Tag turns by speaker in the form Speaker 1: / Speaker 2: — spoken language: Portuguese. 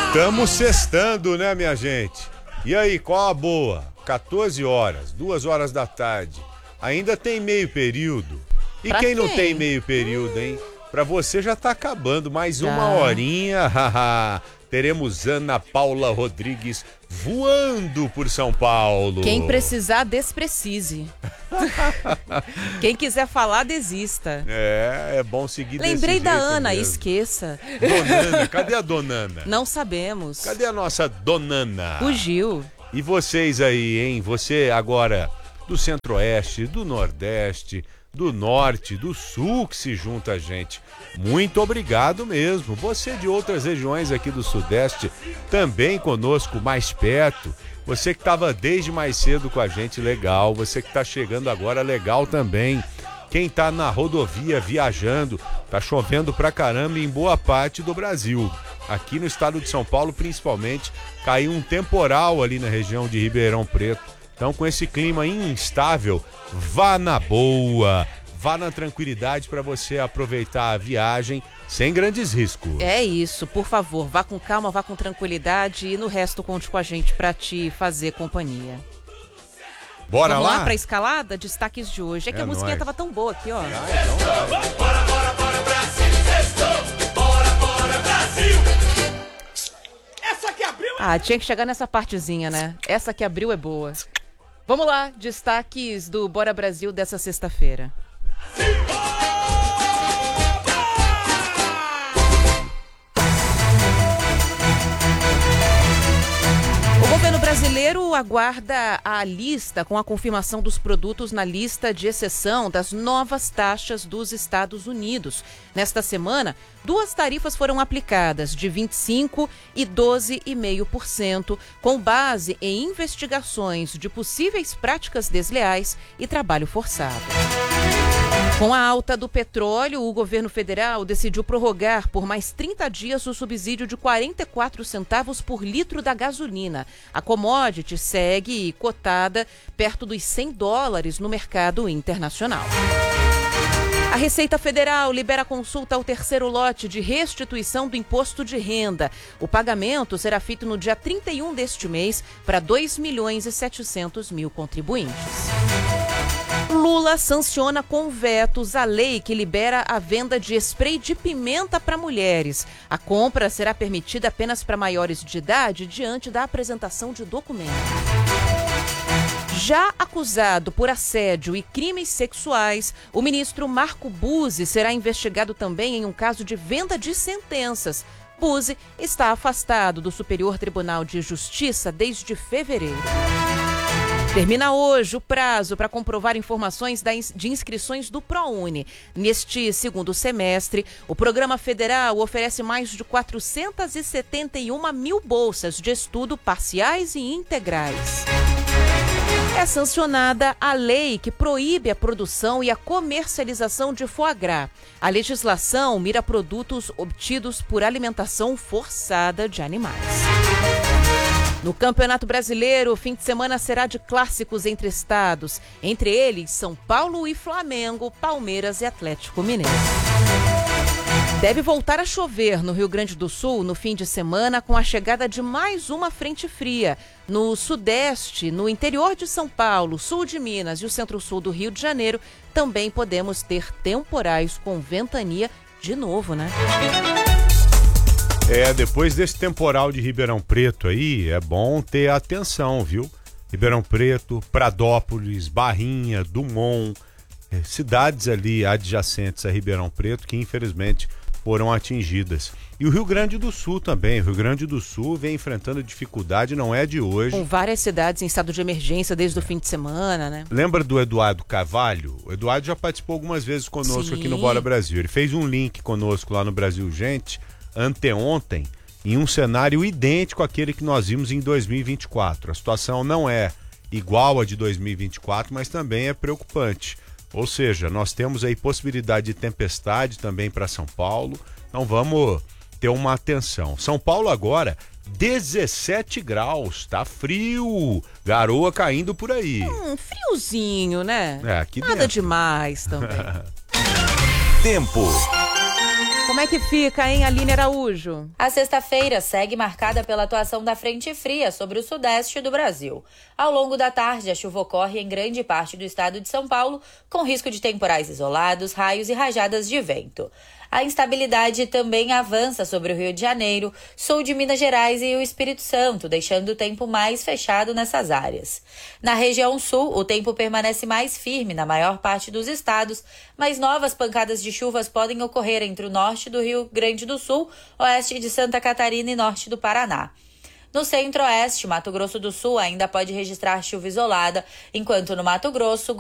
Speaker 1: Estamos sextando, né, minha gente? E aí, qual a boa? 14 horas, 2 horas da tarde. Ainda tem meio período. E quem não tem meio período, hein? Pra você já tá acabando. Mais uma horinha, haha. Teremos Ana Paula Rodrigues voando por São Paulo.
Speaker 2: Quem precisar, desprecise. Quem quiser falar, desista.
Speaker 1: É bom seguir
Speaker 2: Lembrei
Speaker 1: desse
Speaker 2: da
Speaker 1: jeito
Speaker 2: Ana,
Speaker 1: mesmo.
Speaker 2: esqueça.
Speaker 1: Donana, cadê a Donana?
Speaker 2: Não sabemos.
Speaker 1: Cadê a nossa Donana?
Speaker 2: Fugiu.
Speaker 1: E vocês aí, hein? Você agora do Centro-Oeste, do Nordeste, do Norte, do Sul que se junta a gente. Muito obrigado mesmo. Você de outras regiões aqui do Sudeste também conosco mais perto. Você que estava desde mais cedo com a gente, legal. Você que está chegando agora, legal também. Quem está na rodovia viajando, tá chovendo pra caramba em boa parte do Brasil. Aqui no estado de São Paulo, principalmente, caiu um temporal ali na região de Ribeirão Preto. Então, com esse clima instável, vá na boa, vá na tranquilidade para você aproveitar a viagem sem grandes riscos.
Speaker 2: É isso, por favor, vá com calma, vá com tranquilidade e no resto conte com a gente para te fazer companhia.
Speaker 1: Bora
Speaker 2: Vamos
Speaker 1: lá?
Speaker 2: lá pra escalada? Destaques de hoje. É que a musiquinha tava tão boa aqui, ó.
Speaker 3: Bora, bora, bora, Brasil, sextou. Bora, bora, Brasil. Essa que abriu.
Speaker 2: Tinha que chegar nessa partezinha, né? Essa que abriu é boa. Vamos lá, destaques do Bora Brasil dessa sexta-feira. O governo brasileiro aguarda a lista com a confirmação dos produtos na lista de exceção das novas taxas dos Estados Unidos. Nesta semana, 2 tarifas foram aplicadas, de 25% e 12,5%, com base em investigações de possíveis práticas desleais e trabalho forçado. Com a alta do petróleo, o governo federal decidiu prorrogar por mais 30 dias o subsídio de 44 centavos por litro da gasolina. A commodity segue cotada perto dos $100 no mercado internacional. A Receita Federal libera consulta ao terceiro lote de restituição do imposto de renda. O pagamento será feito no dia 31 deste mês para 2.700.000 contribuintes. Lula sanciona com vetos a lei que libera a venda de spray de pimenta para mulheres. A compra será permitida apenas para maiores de idade diante da apresentação de documento. Já acusado por assédio e crimes sexuais, o ministro Marco Buzzi será investigado também em um caso de venda de sentenças. Buzzi está afastado do Superior Tribunal de Justiça desde fevereiro. Termina hoje o prazo para comprovar informações de inscrições do ProUni. Neste segundo semestre, o programa federal oferece mais de 471 mil bolsas de estudo parciais e integrais. É sancionada a lei que proíbe a produção e a comercialização de foie gras. A legislação mira produtos obtidos por alimentação forçada de animais. No Campeonato Brasileiro, o fim de semana será de clássicos entre estados. Entre eles, São Paulo e Flamengo, Palmeiras e Atlético Mineiro. Deve voltar a chover no Rio Grande do Sul no fim de semana com a chegada de mais uma frente fria. No Sudeste, no interior de São Paulo, sul de Minas e o centro-sul do Rio de Janeiro, também podemos ter temporais com ventania de novo, né?
Speaker 1: Depois desse temporal de Ribeirão Preto aí, é bom ter atenção, viu? Ribeirão Preto, Pradópolis, Barrinha, Dumont, cidades ali adjacentes a Ribeirão Preto que infelizmente foram atingidas. E o Rio Grande do Sul também. O Rio Grande do Sul vem enfrentando dificuldade, não é de hoje.
Speaker 2: Com várias cidades em estado de emergência desde o fim de semana, né?
Speaker 1: Lembra do Eduardo Carvalho? O Eduardo já participou algumas vezes conosco aqui no Bora Brasil. Ele fez um link conosco lá no Brasil Gente, anteontem, em um cenário idêntico àquele que nós vimos em 2024. A situação não é igual a de 2024, mas também é preocupante. Ou seja, nós temos aí possibilidade de tempestade também para São Paulo. Então vamos ter uma atenção. São Paulo agora, 17 graus, tá frio. Garoa caindo por aí.
Speaker 2: Friozinho, né?
Speaker 1: Aqui
Speaker 2: nada
Speaker 1: dentro.
Speaker 2: Demais também.
Speaker 4: Tempo.
Speaker 2: Como é que fica, hein, Aline Araújo?
Speaker 4: A sexta-feira segue marcada pela atuação da frente fria sobre o sudeste do Brasil. Ao longo da tarde, a chuva ocorre em grande parte do estado de São Paulo, com risco de temporais isolados, raios e rajadas de vento. A instabilidade também avança sobre o Rio de Janeiro, sul de Minas Gerais e o Espírito Santo, deixando o tempo mais fechado nessas áreas. Na região sul, o tempo permanece mais firme na maior parte dos estados, mas novas pancadas de chuvas podem ocorrer entre o norte do Rio Grande do Sul, oeste de Santa Catarina e norte do Paraná. No centro-oeste, Mato Grosso do Sul ainda pode registrar chuva isolada, enquanto no Mato Grosso,